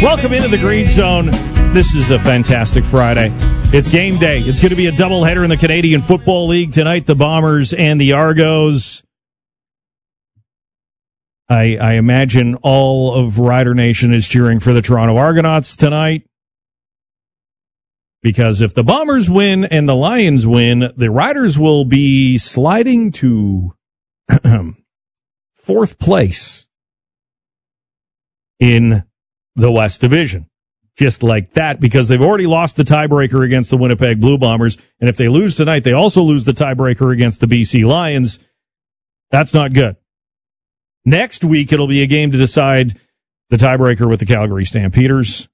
Welcome into the Green Zone. This is a fantastic Friday. It's game day. It's going to be a doubleheader in the Canadian Football League tonight, the Bombers and the Argos. I imagine all of Rider Nation is cheering for the Toronto Argonauts tonight. Because if the Bombers win and the Lions win, the Riders will be sliding to fourth place in the West Division. Just like that, because they've already lost the tiebreaker against the Winnipeg Blue Bombers. And if they lose tonight, they also lose the tiebreaker against the BC Lions. That's not good. Next week, it'll be a game to decide the tiebreaker with the Calgary Stampeders.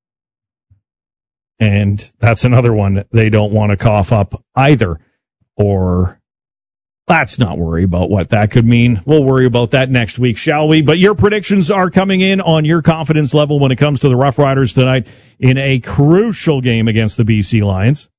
And that's another one that they don't want to cough up either. Or let's not worry about what that could mean. We'll worry about that next week, shall we? But your predictions are coming in on your confidence level when it comes to the Rough Riders tonight in a crucial game against the BC Lions.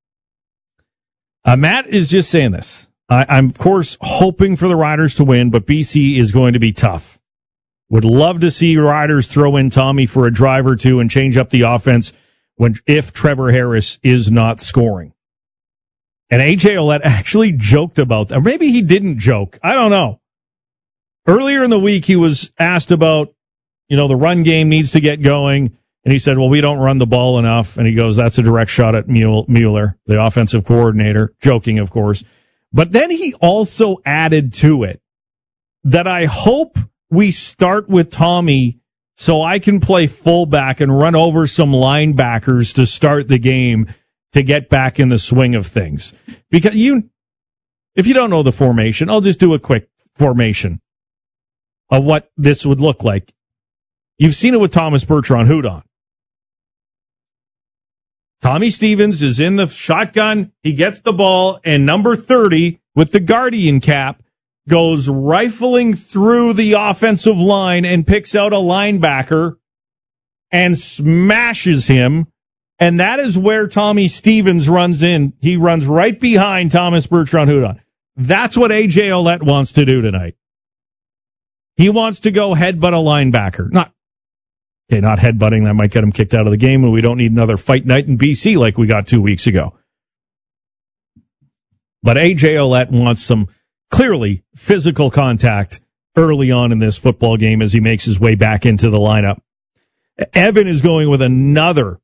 Matt is just saying this. I'm, of course, hoping for the Riders to win, but BC is going to be tough. Would love to see Riders throw in Tommy for a drive or two and change up the offense if Trevor Harris is not scoring. And A.J. Ouellette actually joked about that. Maybe he didn't joke. I don't know. Earlier in the week, he was asked about, the run game needs to get going. And he said, well, we don't run the ball enough. And he goes, that's a direct shot at Mueller, the offensive coordinator. Joking, of course. But then he also added to it that I hope we start with Tommy so I can play fullback and run over some linebackers to start the game to get back in the swing of things. Because if you don't know the formation, I'll just do a quick formation of what this would look like. You've seen it with Thomas Bertrand-Hudon. Tommy Stevens is in the shotgun. He gets the ball, and number 30 with the Guardian cap goes rifling through the offensive line and picks out a linebacker and smashes him. And that is where Tommy Stevens runs in. He runs right behind Thomas Bertrand-Hudon. That's what A.J. Ouellette wants to do tonight. He wants to go headbutt a linebacker. Not headbutting. That might get him kicked out of the game, and we don't need another fight night in BC like we got 2 weeks ago. But A.J. Ouellette wants some clearly physical contact early on in this football game as he makes his way back into the lineup. Evan is going with another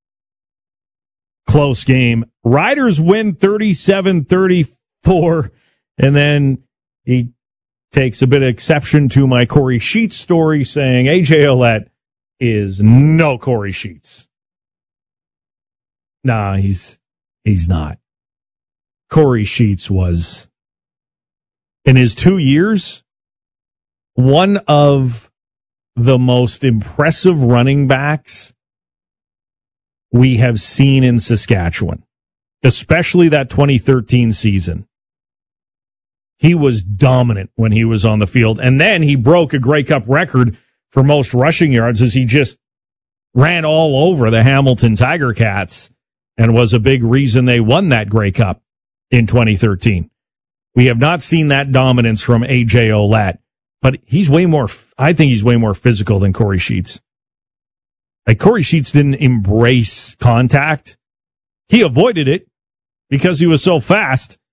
close game. Riders win 37-34, and then he takes a bit of exception to my Corey Sheets story, saying A.J. Ouellette is no Corey Sheets. Nah, he's not. Corey Sheets was, in his 2 years, one of the most impressive running backs we have seen in Saskatchewan, especially that 2013 season. He was dominant when he was on the field, and then he broke a Grey Cup record for most rushing yards as he just ran all over the Hamilton Tiger Cats and was a big reason they won that Grey Cup in 2013. We have not seen that dominance from A.J. Ouellette, but I think he's way more physical than Corey Sheets. Like, Corey Sheets didn't embrace contact. He avoided it because he was so fast,